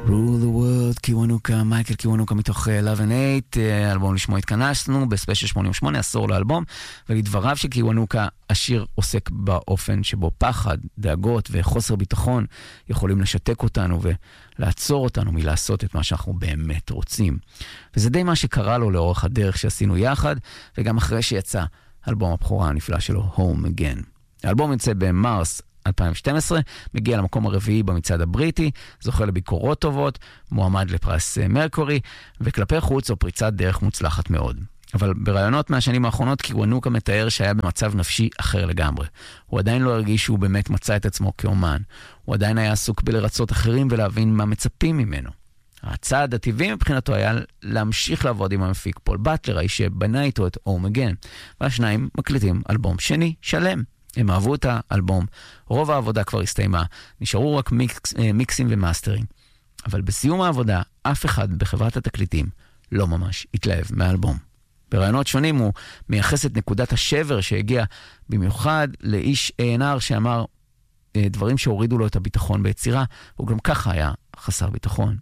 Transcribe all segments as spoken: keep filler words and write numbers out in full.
Rule the World, קיוונוקה, מייקל קיוונוקה מתוך Love and Hate, אלבום לשמו התכנסנו, בספיישל שמונים ושמונה, עשור לאלבום, ולדבריו של קיוונוקה, השיר עוסק באופן שבו פחד, דאגות וחוסר ביטחון יכולים לשתק אותנו ולעצור אותנו מלעשות את מה שאנחנו באמת רוצים. וזה די מה שקרה לו לאורך הדרך שעשינו יחד, וגם אחרי שיצא אלבום הבכורה הנפלא שלו, Home Again. האלבום יצא במרס אלפיים ושתים עשרה, מגיע למקום הרביעי במצעד הבריטי, זוכה לביקורות טובות, מועמד לפרס מרקורי, וכלפי חוץ הוא פריצת דרך מוצלחת מאוד. אבל ברעיונות מהשנים האחרונות קיוונוקה מתאר שהיה במצב נפשי אחר לגמרי. הוא עדיין לא הרגיש שהוא באמת מצא את עצמו כאומן. הוא עדיין היה עסוק בלרצות אחרים ולהבין מה מצפים ממנו. הצעד הטבעי מבחינתו היה להמשיך לעבוד עם המפיק פול באטלר, האיש שבנה איתו את Home Again. והשניים מקליטים אלבום שני שלם. הם אהבו את האלבום, רוב העבודה כבר הסתיימה, נשארו רק מיקס, מיקסים ומאסטרים. אבל בסיום העבודה, אף אחד בחברת התקליטים לא ממש התלהב מהאלבום. ברעיונות שונים הוא מייחס את נקודת השבר שהגיע במיוחד לאיש איי אנד אר שאמר דברים שהורידו לו את הביטחון ביצירה, הוא גם ככה היה חסר ביטחון.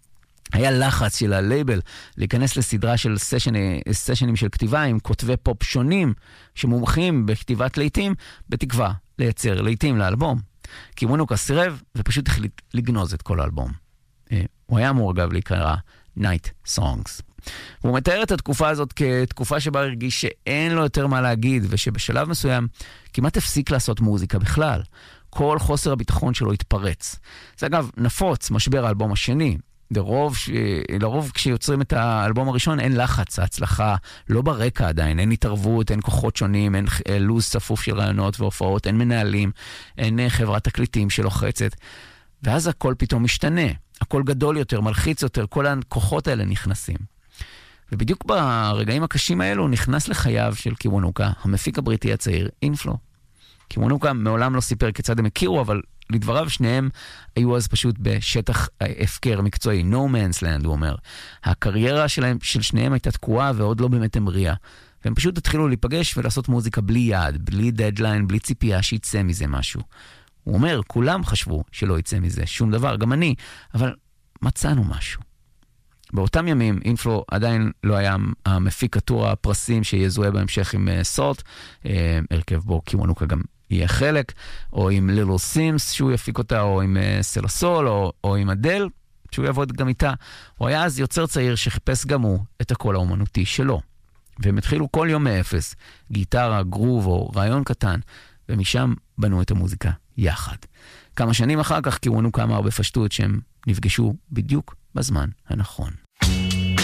היה לחץ של הלייבל להיכנס לסדרה של סשני, סשנים של כתיבה עם כותבי פופ שונים שמומחים בכתיבת לעיתים, בתקווה לייצר לעיתים לאלבום. קיוונוקה סירב ופשוט החליט לגנוז את כל האלבום. הוא היה אמור אגב להיקרא Night Songs. והוא מתאר את התקופה הזאת כתקופה שבה הרגיש שאין לו יותר מה להגיד, ושבשלב מסוים כמעט הפסיק לעשות מוזיקה בכלל. כל חוסר הביטחון שלו התפרץ. זה אגב נפוץ, משבר האלבום השני. לרוב, לרוב כשיוצרים את האלבום הראשון אין לחץ, ההצלחה לא ברקע עדיין, אין התערבות, אין כוחות שונים, אין לוז צפוף של רעיונות והופעות, אין מנהלים, אין חברת תקליטים שלוחצת, ואז הכל פתאום משתנה, הכל גדול יותר, מלחיץ יותר, כל הכוחות האלה נכנסים. ובדיוק ברגעים הקשים האלו נכנס לחייו של קיוונוקה, המפיק הבריטי הצעיר, אינפלו. קיוונוקה מעולם לא סיפר כיצד הם הכירו, אבל לדבריו שניהם היו אז פשוט בשטח הפקר מקצועי, no man's land, הוא אומר. הקריירה שלהם, של שניהם הייתה תקועה ועוד לא באמת המריאה. והם פשוט התחילו להיפגש ולעשות מוזיקה בלי יעד, בלי דדליין, בלי ציפייה שיצא מזה משהו. הוא אומר, כולם חשבו שלא יצא מזה שום דבר, גם אני, אבל מצאנו משהו. באותם ימים, אינפלו עדיין לא היה המפיק הטור הפרסים שיזוהה בהמשך עם סורט, הרכב בו קיוונוקה גם יהיה חלק, או עם ליטל סימס שהוא יפיק אותה, או עם סלוסול, או, או עם אדל, שהוא יעבוד גם איתה. הוא היה אז יוצר צעיר שחיפש גם הוא את הקול האומנותי שלו. והם התחילו כל יום מאפס, גיטרה, גרוב או רעיון קטן, ומשם בנו את המוזיקה יחד. כמה שנים אחר כך קיוונוקה אמר בפשטות שהם נפגשו בדיוק בזמן הנכון.